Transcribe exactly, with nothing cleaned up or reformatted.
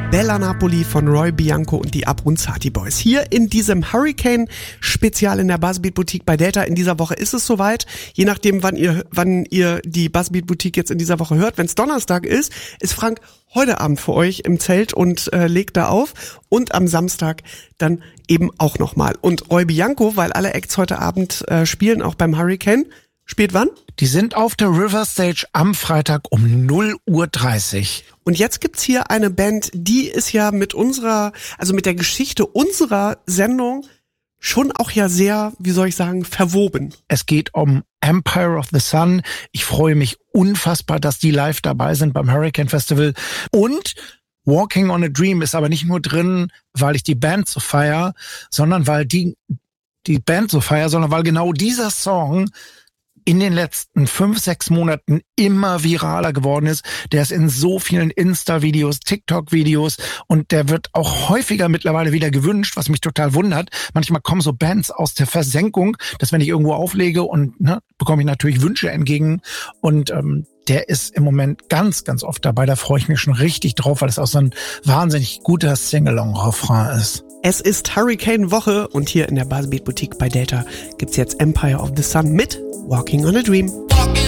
Bella Napoli von Roy Bianco und die Abronzati Boys. Hier in diesem Hurricane-Spezial in der Buzzbeat Boutique bei Delta. In dieser Woche ist es soweit. Je nachdem, wann ihr, wann ihr die Buzzbeat Boutique jetzt in dieser Woche hört. Wenn es Donnerstag ist, ist Frank heute Abend für euch im Zelt und äh, legt da auf. Und am Samstag dann eben auch nochmal. Und Roy Bianco, weil alle Acts heute Abend äh, spielen, auch beim Hurricane. Spielt wann? Die sind auf der River Stage am Freitag um null Uhr dreißig. Und jetzt gibt's hier eine Band, die ist ja mit unserer, also mit der Geschichte unserer Sendung schon auch ja sehr, wie soll ich sagen, verwoben. Es geht um Empire of the Sun. Ich freue mich unfassbar, dass die live dabei sind beim Hurricane Festival. Und Walking on a Dream ist aber nicht nur drin, weil ich die Band so feier, sondern weil die, die Band so feier, sondern weil genau dieser Song in den letzten fünf, sechs Monaten immer viraler geworden ist. Der ist in so vielen Insta-Videos, TikTok-Videos und der wird auch häufiger mittlerweile wieder gewünscht, was mich total wundert. Manchmal kommen so Bands aus der Versenkung, dass wenn ich irgendwo auflege und ne, bekomme ich natürlich Wünsche entgegen und ähm, der ist im Moment ganz, ganz oft dabei. Da freue ich mich schon richtig drauf, weil es auch so ein wahnsinnig guter Sing-Along-Refrain ist. Es ist Hurricane-Woche und hier in der Buzzbeat Boutique bei Delta gibt's jetzt Empire of the Sun mit Walking on a Dream. Walking